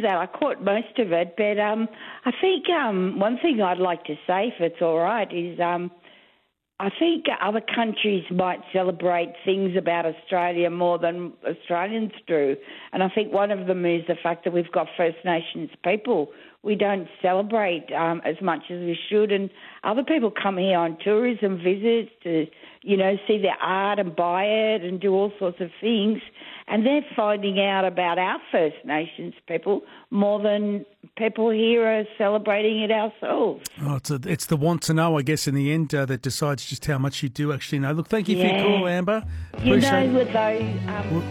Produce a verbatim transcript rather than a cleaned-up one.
that. I caught most of it, but um, I think um, one thing I'd like to say, if it's all right, is um, I think other countries might celebrate things about Australia more than Australians do. And I think one of them is the fact that we've got First Nations people. We don't celebrate um, as much as we should. And other people come here on tourism visits to, you know, see their art and buy it and do all sorts of things. And they're finding out about our First Nations people more than people here are celebrating it ourselves. Oh, it's, a, it's the want to know, I guess, in the end uh, that decides just how much you do actually know. Look, thank you yeah. for your call, Amber. You Appreciate know, with those... Um,